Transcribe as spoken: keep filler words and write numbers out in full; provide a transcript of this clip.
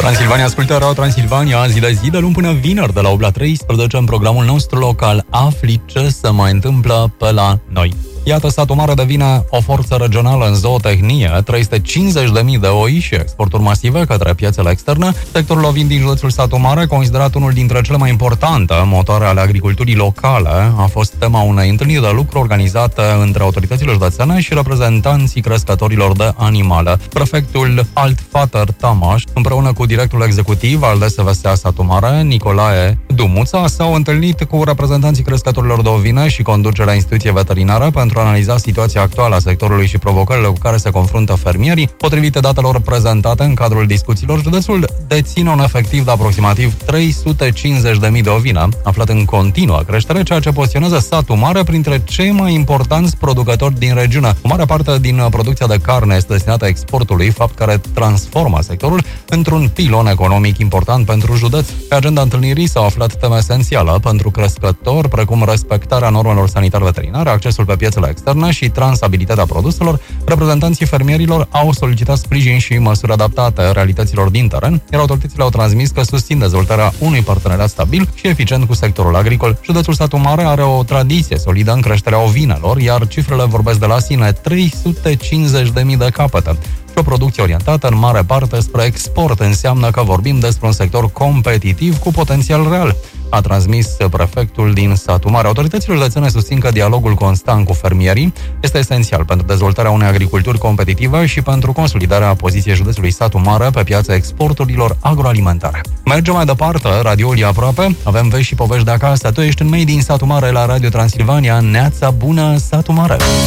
Transilvania ascultă Radio Transilvania, zi de zi, de luni până vineri, de la opt la treisprezece, în programul nostru local. Afli ce se mai întâmplă pe la noi. Iată, satul mare devine o forță regională în zootehnie, trei sute cincizeci de mii de oi și exporturi masive către piețele externe. Sectorul ovin din județul Satu Mare, considerat unul dintre cele mai importante motoare ale agriculturii locale, a fost tema unei întâlniri de lucru organizate între autoritățile județene și reprezentanții crescătorilor de animale. Prefectul Altfater Tamaș, împreună cu directorul executiv al D S V S A Satu Mare, Nicolae Dumuța, s-au întâlnit cu reprezentanții crescătorilor de ovine și conducerea instituției veterinare pentru a analiza situația actuală a sectorului și provocările cu care se confruntă fermierii. Potrivit datelor prezentate în cadrul discuțiilor, județul deține un efectiv de aproximativ trei sute cincizeci de mii de ovine, aflat în continuă creștere, ceea ce poziționează Satul Mare printre cei mai importanți producători din regiune. O mare parte din producția de carne este destinată exportului, fapt care transformă sectorul într-un pilon economic important pentru județ. Pe agenda întâlnirii s-au aflat teme esențiale pentru crescători, precum respectarea normelor sanitare-veterinare, accesul pe piețele externe și transabilitatea produselor. Reprezentanții fermierilor au solicitat sprijin și măsuri adaptate realităților din teren, iar autoritățile au transmis că susțin dezvoltarea unui parteneriat stabil și eficient cu sectorul agricol. Județul Satu Mare are o tradiție solidă în creșterea ovinelor, iar cifrele vorbesc de la sine: trei sute cincizeci de mii de capete. Și o producție orientată în mare parte spre export înseamnă că vorbim despre un sector competitiv cu potențial real, a transmis prefectul din Satu Mare. Autoritățile județene susțin că dialogul constant cu fermierii este esențial pentru dezvoltarea unei agriculturi competitive și pentru consolidarea poziției județului Satu Mare pe piața exporturilor agroalimentare. Mergem mai departe, radioul e aproape, avem vești și povești de acasă. Tu ești în mei din Satu Mare la Radio Transilvania. Neața bună, Satu Mare!